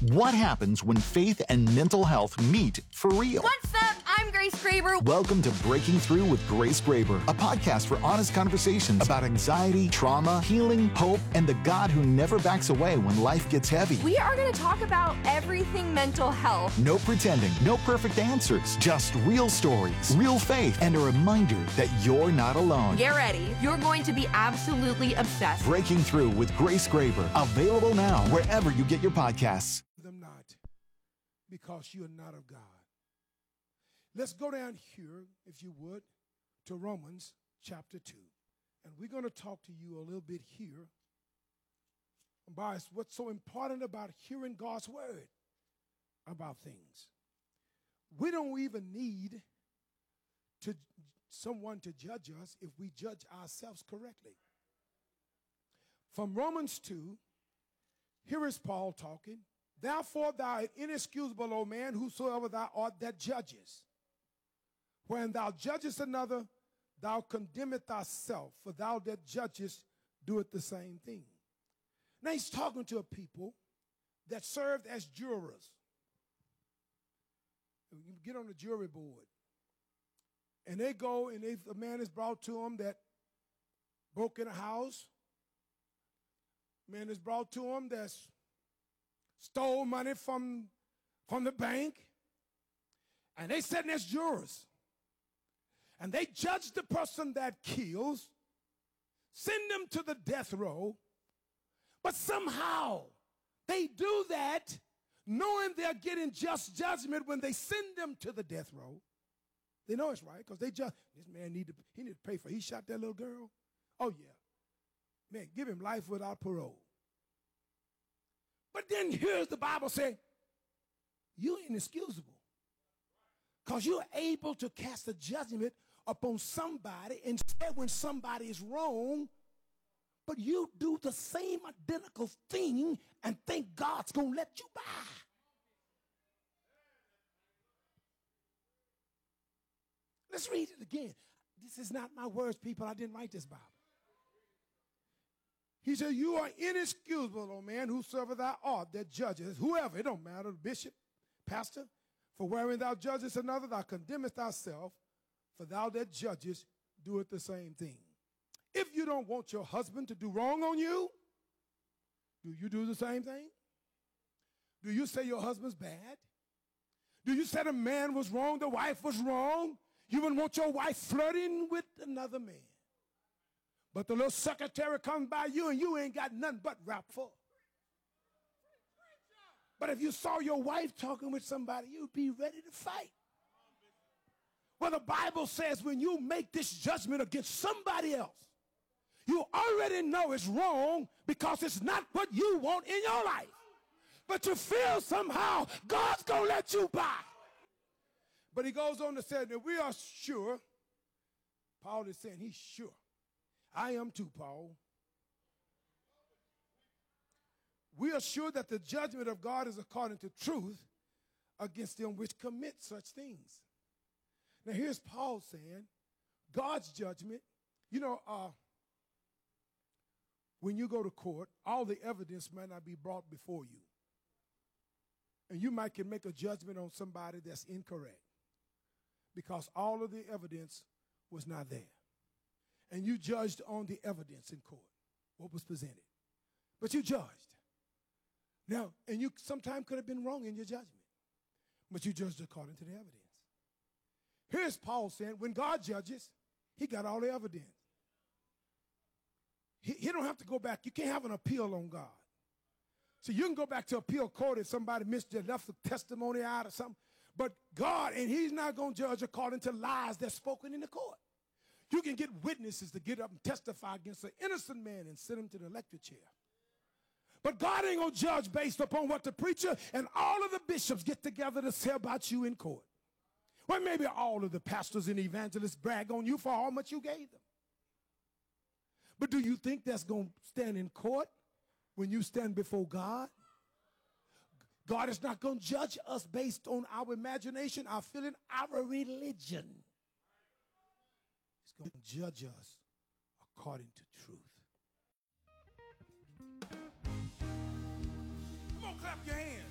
What happens when faith and mental health meet for real? What's up? I'm Grace Graber. Welcome to Breaking Through with Grace Graber, a podcast for honest conversations about anxiety, trauma, healing, hope, and the God who never backs away when life gets heavy. We are going to talk about everything mental health. No pretending, no perfect answers, just real stories, real faith, and a reminder that you're not alone. Get ready. You're going to be absolutely obsessed. Breaking Through with Grace Graber, available now wherever you get your podcasts. Them not, because you are not of God. Let's go down here, if you would, to Romans chapter 2. And we're going to talk to you a little bit here about what's so important about hearing God's word about things. We don't even need someone to judge us if we judge ourselves correctly. From Romans 2, here is Paul talking. Therefore thou art inexcusable, O man, whosoever thou art that judges. When thou judgest another, thou condemnest thyself, for thou that judgest doeth the same thing. Now he's talking to a people that served as jurors. You get on the jury board. And they go, and a man is brought to them that broke in a house. A man is brought to them that's stole money from the bank. And they sitting as jurors. And they judge the person that kills, send them to the death row. But somehow they do that knowing they're getting just judgment when they send them to the death row. They know it's right because they just, this man need to pay for it. He shot that little girl. Oh, yeah. Man, give him life without parole. But then here's the Bible saying, you're inexcusable. Because you're able to cast a judgment upon somebody instead when somebody is wrong, but you do the same identical thing and think God's going to let you by. Let's read it again. This is not my words, people. I didn't write this Bible. He said, you are inexcusable, O man, whosoever thou art that judges, whoever, it don't matter, bishop, pastor, for wherein thou judgest another, thou condemnest thyself, for thou that judgest doeth the same thing. If you don't want your husband to do wrong on you, do you do the same thing? Do you say your husband's bad? Do you say the man was wrong, the wife was wrong? You wouldn't want your wife flirting with another man. But the little secretary comes by you and you ain't got nothing but rap for. But if you saw your wife talking with somebody, you'd be ready to fight. Well, the Bible says when you make this judgment against somebody else, you already know it's wrong because it's not what you want in your life. But you feel somehow God's going to let you by. But he goes on to say that we are sure, Paul is saying he's sure. I am too, Paul. We are sure that the judgment of God is according to truth against them which commit such things. Now here's Paul saying, God's judgment, when you go to court, all the evidence might not be brought before you. And you might can make a judgment on somebody that's incorrect because all of the evidence was not there. And you judged on the evidence in court, what was presented. But you judged. Now, and you sometimes could have been wrong in your judgment, but you judged according to the evidence. Here's Paul saying, when God judges, he got all the evidence. He don't have to go back. You can't have an appeal on God. So you can go back to appeal court if somebody left the testimony out or something. But God, and he's not going to judge according to lies that's spoken in the court. You can get witnesses to get up and testify against an innocent man and send him to the electric chair. But God ain't going to judge based upon what the preacher and all of the bishops get together to say about you in court. Well, maybe all of the pastors and evangelists brag on you for how much you gave them. But do you think that's going to stand in court when you stand before God? God is not going to judge us based on our imagination, our feeling, our religion. He's going to judge us according to truth. Come on, clap your hands.